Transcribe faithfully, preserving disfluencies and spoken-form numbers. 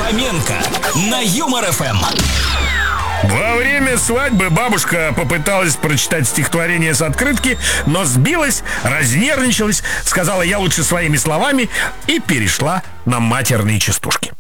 Фоменко на Юмор эф эм. Во время свадьбы бабушка попыталась прочитать стихотворение с открытки, но сбилась, разнервничалась, сказала: я лучше своими словами, и перешла на матерные частушки.